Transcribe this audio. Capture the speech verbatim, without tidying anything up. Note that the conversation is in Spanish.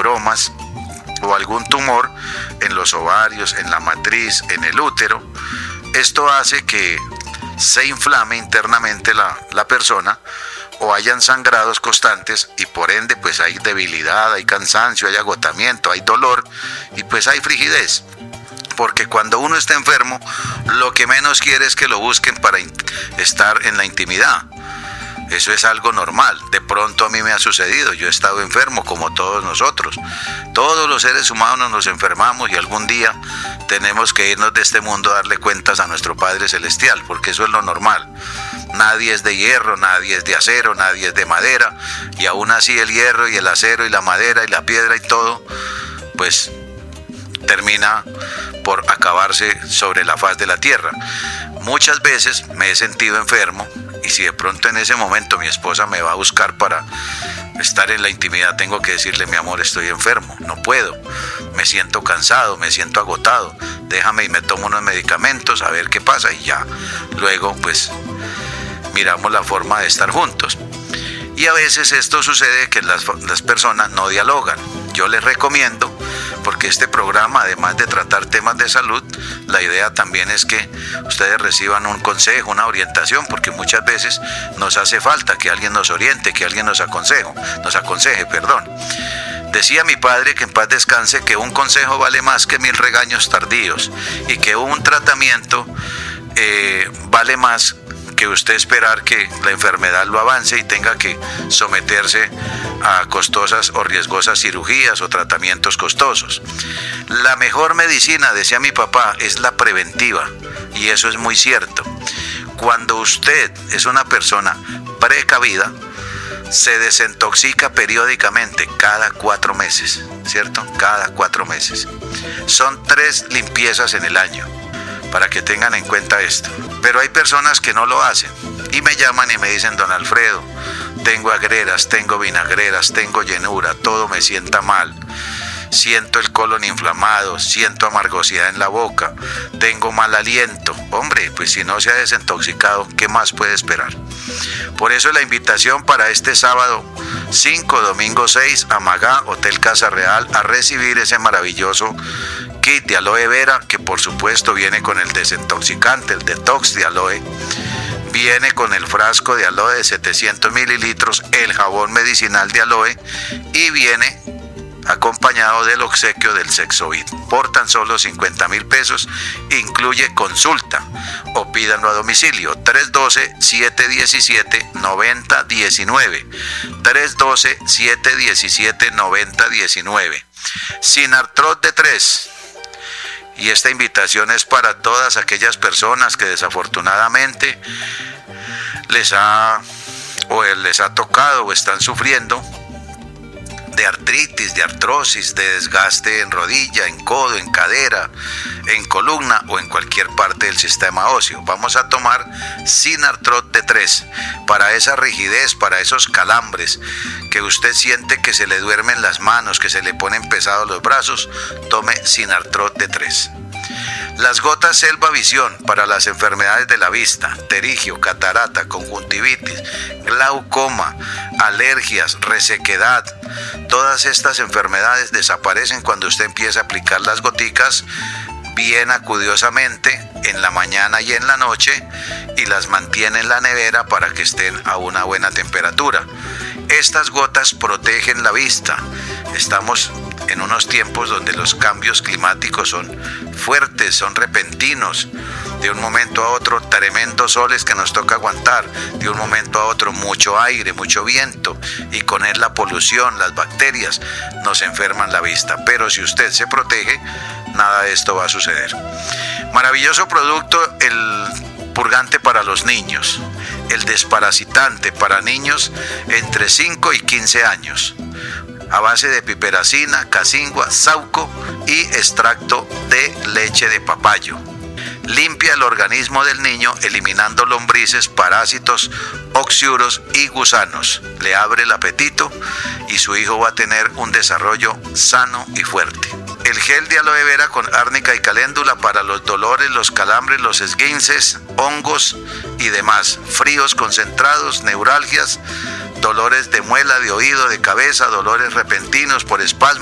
fibromas o algún tumor en los ovarios, en la matriz, en el útero. Esto hace que se inflame internamente la, la persona, o hayan sangrados constantes, y por ende pues hay debilidad, hay cansancio, hay agotamiento, hay dolor y pues hay frigidez. Porque cuando uno está enfermo, lo que menos quiere es que lo busquen para in- estar en la intimidad. Eso es algo normal. De pronto a mí me ha sucedido. Yo he estado enfermo como todos nosotros. Todos los seres humanos nos enfermamos y algún día tenemos que irnos de este mundo a darle cuentas a nuestro Padre Celestial, porque eso es lo normal. Nadie es de hierro, nadie es de acero, nadie es de madera, y aún así el hierro y el acero y la madera y la piedra y todo, pues termina por acabarse sobre la faz de la tierra. Muchas veces me he sentido enfermo, y si de pronto en ese momento mi esposa me va a buscar para estar en la intimidad, tengo que decirle: mi amor, estoy enfermo, no puedo, me siento cansado, me siento agotado, déjame y me tomo unos medicamentos a ver qué pasa, y ya luego pues miramos la forma de estar juntos. Y a veces esto sucede que las, las personas no dialogan. Yo les recomiendo, porque este programa, además de tratar temas de salud, la idea también es que ustedes reciban un consejo, una orientación, porque muchas veces nos hace falta que alguien nos oriente, que alguien nos aconseje, nos aconseje, perdón. Decía mi padre, que en paz descanse, que un consejo vale más que mil regaños tardíos, y que un tratamiento eh, vale más que usted esperar que la enfermedad lo avance y tenga que someterse a costosas o riesgosas cirugías o tratamientos costosos. La mejor medicina, decía mi papá, es la preventiva, y eso es muy cierto. Cuando usted es una persona precavida, se desintoxica periódicamente, cada cuatro meses, ¿cierto? Cada cuatro meses. Son tres limpiezas en el año, para que tengan en cuenta esto. Pero hay personas que no lo hacen y me llaman y me dicen: don Alfredo, tengo agreras, tengo vinagreras, tengo llenura, todo me sienta mal, siento el colon inflamado, siento amargosidad en la boca, tengo mal aliento. Hombre, pues si no se ha desintoxicado, ¿qué más puede esperar? Por eso la invitación para este sábado cinco, domingo seis, a Magá, Hotel Casa Real, a recibir ese maravilloso kit de aloe vera, que por supuesto viene con el desintoxicante, el detox de aloe, viene con el frasco de aloe de setecientos mililitros, el jabón medicinal de aloe, y viene acompañado del obsequio del Sexovit por tan solo cincuenta mil pesos. Incluye consulta, o pídanlo a domicilio: tres uno dos, siete uno siete, nueve cero uno nueve, tres uno dos, siete uno siete, nueve cero uno nueve. Sinartrot D tres. Y esta invitación es para todas aquellas personas que desafortunadamente les ha o les ha tocado o están sufriendo de artritis, de artrosis, de desgaste en rodilla, en codo, en cadera, en columna o en cualquier parte del sistema óseo. Vamos a tomar Sinartrot D tres para esa rigidez, para esos calambres que usted siente que se le duermen las manos, que se le ponen pesados los brazos. Tome Sinartrot D tres. Las gotas Selva Visión para las enfermedades de la vista, pterigio, catarata, conjuntivitis, glaucoma, alergias, resequedad. Todas estas enfermedades desaparecen cuando usted empieza a aplicar las goticas bien acudiosamente en la mañana y en la noche, y las mantiene en la nevera para que estén a una buena temperatura. Estas gotas protegen la vista. Estamos en unos tiempos donde los cambios climáticos son fuertes, son repentinos. De un momento a otro, tremendos soles que nos toca aguantar. De un momento a otro, mucho aire, mucho viento. Y con él la polución, las bacterias, nos enferman la vista. Pero si usted se protege, nada de esto va a suceder. Maravilloso producto, el purgante para los niños. El desparasitante para niños entre cinco y quince años. A base de piperacina, casingua, sauco y extracto de leche de papayo. Limpia el organismo del niño eliminando lombrices, parásitos, oxiuros y gusanos. Le abre el apetito y su hijo va a tener un desarrollo sano y fuerte. El gel de aloe vera con árnica y caléndula para los dolores, los calambres, los esguinces, hongos y demás. Fríos concentrados, neuralgias, dolores de muela, de oído, de cabeza, dolores repentinos por espasmos.